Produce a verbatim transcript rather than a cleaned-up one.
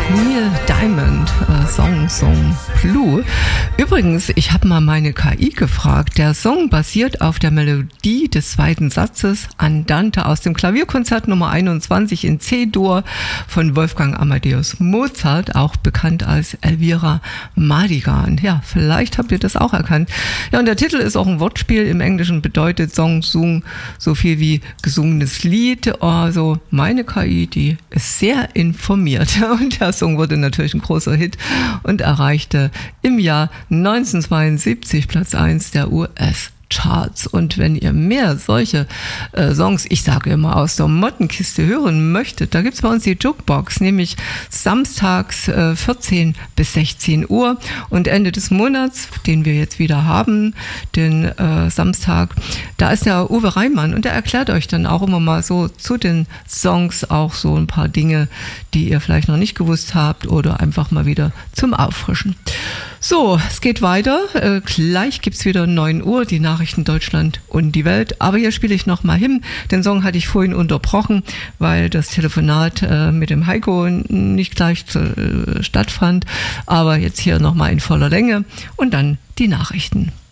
Neil Diamond, äh, Song Song Blue. Übrigens, ich habe mal meine K I gefragt. Der Song basiert auf der Melodie des zweiten Satzes Andante aus dem Klavierkonzert Nummer einundzwanzig in C-Dur von Wolfgang Amadeus Mozart, auch bekannt als Elvira Madigan. Ja, vielleicht habt ihr das auch erkannt. Ja, und der Titel ist auch ein Wortspiel. Im Englischen bedeutet Song Sung so viel wie gesungenes Lied. Also meine K I, die ist sehr informiert. Und der Song wurde natürlich ein großer Hit und erreichte im Jahr neunzehnhundertzweiundsiebzig Platz eins der U S-Charts. Und wenn ihr mehr solche äh, Songs, ich sage immer, aus der Mottenkiste hören möchtet, da gibt's bei uns die Jukebox, nämlich samstags äh, vierzehn bis sechzehn Uhr und Ende des Monats, den wir jetzt wieder haben, den äh, Samstag, da ist der Uwe Reimann und der erklärt euch dann auch immer mal so zu den Songs auch so ein paar Dinge, die ihr vielleicht noch nicht gewusst habt oder einfach mal wieder zum Auffrischen. So, es geht weiter. Äh, gleich gibt's wieder neun Uhr, die Nachrichten Deutschland und die Welt. Aber hier spiele ich noch mal hin. Den Song hatte ich vorhin unterbrochen, weil das Telefonat äh, mit dem Heiko nicht gleich zu, äh, stattfand. Aber jetzt hier noch mal in voller Länge und dann die Nachrichten.